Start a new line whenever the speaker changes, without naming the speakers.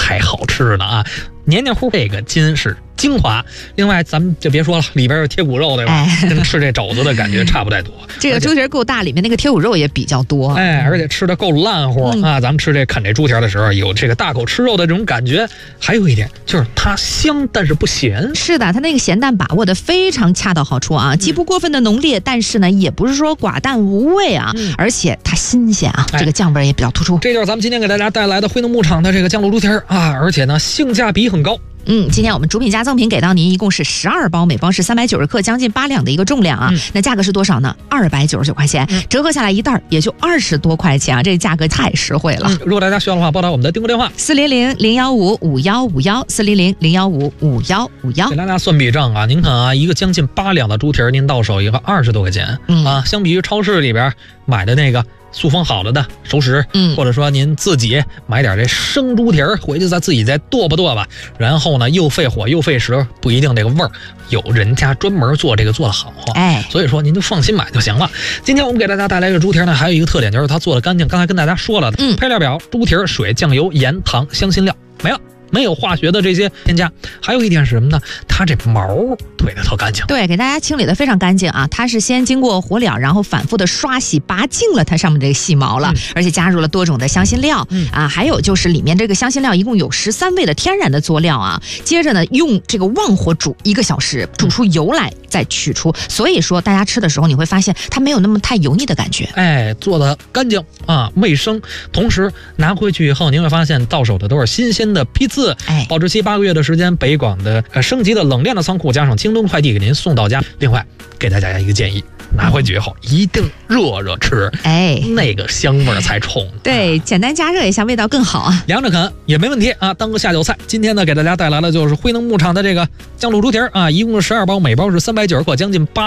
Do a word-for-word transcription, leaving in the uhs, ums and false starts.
太好吃了啊！黏黏糊，这个筋是精华。另外，咱们就别说了，里边有贴骨肉，对吧？哎、跟吃这肘子的感觉差不太多。
这个猪蹄够大，里面那个贴骨肉也比较多。
哎，而且吃的够烂乎、嗯、啊！咱们吃这啃这猪蹄的时候，有这个大口吃肉的这种感觉。还有一点就是它香，但是不咸。
是的，它那个咸淡把握的非常恰到好处啊，既不过分的浓烈，但是呢，也不是说寡淡无味啊，嗯、而且它新鲜啊，这个酱味也比较突出。
这就是咱们今天给大家带来的辉农牧场的这个酱卤猪蹄啊，而且呢，性价比很高。
嗯，今天我们主品加赠品给到您，一共是十二包，每包是三百九十克，将近八两的一个重量啊。嗯、那价格是多少呢？二百九十九块钱，嗯、折合下来一袋也就二十多块钱啊，这价格太实惠了。
嗯、如果大家需要的话，拨打我们的订购电话
四零零零幺五五幺五幺四零零零幺五五幺五幺。
给大家算笔账啊，您看啊，一个将近八两的猪蹄，您到手一个二十多块钱、嗯、啊，相比于超市里边买的那个塑封好了的熟食，嗯，或者说您自己买点这生猪蹄儿回去再自己再剁吧剁吧，然后呢又费火又费时，不一定这个味儿有人家专门做这个做的好，哎，所以说您就放心买就行了。今天我们给大家带来这个猪蹄呢，还有一个特点就是它做的干净，刚才跟大家说了的，嗯，配料表：猪蹄、水、酱油、盐、糖、香辛料，没了。没有化学的这些添加。还有一点是什么呢？它这毛推得特干净。
对，给大家清理的非常干净啊！它是先经过火燎，然后反复的刷洗拔净了它上面这个细毛了，嗯、而且加入了多种的香辛料、嗯、啊，还有就是里面这个香辛料一共有十三味的天然的佐料啊。接着呢，用这个旺火煮一个小时，煮出油来再取出，所以说大家吃的时候你会发现它没有那么太油腻的感觉。
哎，做的干净啊，卫生，同时拿回去以后，您会发现到手的都是新鲜的批次。哎，保质期八个月的时间，北广的呃升级的冷链的仓库，加上京东快递给您送到家。另外，给大家一个建议，拿回去以后一定热热吃，哎，那个香味才冲。
对，简单加热一下，味道更好啊。
凉着啃也没问题啊，当个下酒菜。今天呢，给大家带来的就是辉农牧场的这个酱卤猪蹄啊，一共是十二包，每包是三百九十克，将近八。